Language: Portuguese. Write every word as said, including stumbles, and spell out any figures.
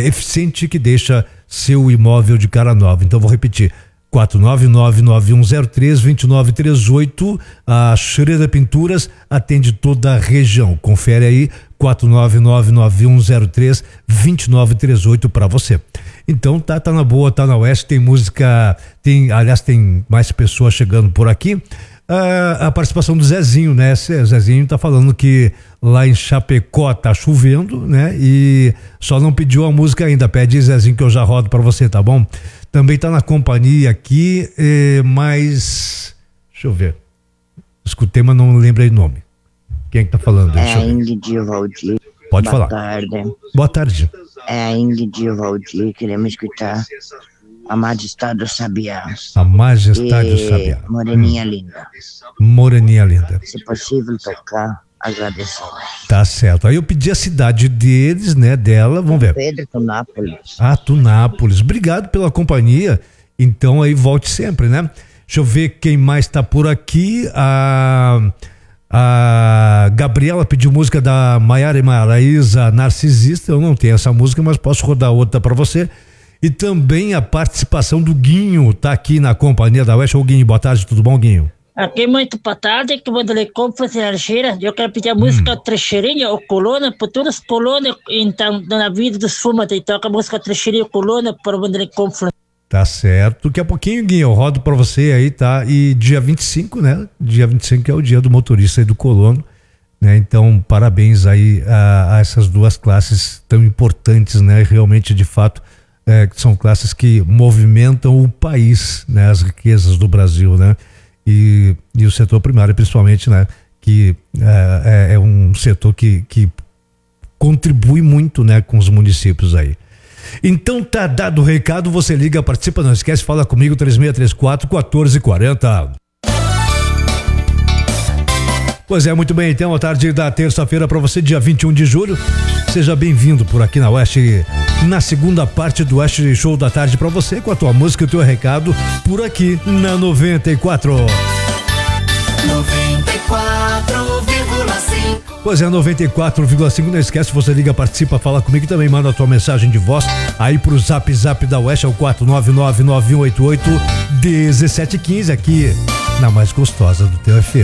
é, eficiente que deixa seu imóvel de cara nova. Então vou repetir, quatro nove nove nove um zero três dois nove três oito. A Schroeder Pinturas atende toda a região. Confere aí, quatro nove nove nove um zero três dois nove três oito para você. Então tá, tá na boa, tá na Oeste, tem música, tem, aliás, tem mais pessoas chegando por aqui. Ah, a participação do Zezinho, né? Zezinho tá falando que lá em Chapecó tá chovendo, né? E só não pediu a música ainda. Pede, Zezinho, que eu já rodo pra você, tá bom? Também tá na companhia aqui, eh, mas deixa eu ver. Escutei, mas não lembrei o nome. Quem é que tá falando? Deixa É a Ingrid Valdir. Pode Boa falar. Tarde. Boa tarde. É a Ingrid Valdir, queremos escutar A Majestade do Sabiá. A Majestade do E Sabiá. Moreninha hum. Linda. Moreninha Linda. Se possível tocar, agradecemos. Tá certo. Aí eu pedi a cidade deles, né, dela, vamos ver. Pedro Tunápolis. Ah, Tunápolis. Obrigado pela companhia. Então aí volte sempre, né? Deixa eu ver quem mais tá por aqui. A, a Gabriela pediu música da Maiara e Maraísa, Narcisista. Eu não tenho essa música, mas posso rodar outra para você. E também a participação do Guinho, tá aqui na companhia da Oeste. Ô Guinho, boa tarde, tudo bom, Guinho? Aqui muito boa tarde, que vou dar compras em Argeira. Eu quero pedir a música hum. Trecheirinha ou Colônia, por todas as colônias, então, na vida dos fumantes. Então, a música Trecheirinha ou Colônia, para vou dar compras. Tá certo. Daqui a pouquinho, Guinho, eu rodo pra você aí, tá? E dia vinte e cinco, né? Dia vinte e cinco é o dia do motorista e do colono, né? Então, parabéns aí a, a essas duas classes tão importantes, né? Realmente, de fato, é, são classes que movimentam o país, né? As riquezas do Brasil, né? E, e o setor primário, principalmente, né? Que é, é, é um setor que, que contribui muito, né? Com os municípios aí. Então tá dado o recado, você liga, participa, não esquece, fala comigo, três seis três quatro, um quatro quatro zero. Pois é, muito bem, então, a tarde da terça-feira para você, dia vinte e um de julho, seja bem-vindo por aqui na Oeste, na segunda parte do Oeste Show da Tarde para você, com a tua música e o teu recado, por aqui na noventa e quatro. noventa e quatro vírgula cinco. Pois é, noventa e quatro vírgula cinco, não esquece, você liga, participa, fala comigo e também manda a tua mensagem de voz aí pro zap zap da Oeste, é o quatro nove nove nove um oito oito um sete um cinco aqui na mais gostosa do teu F M.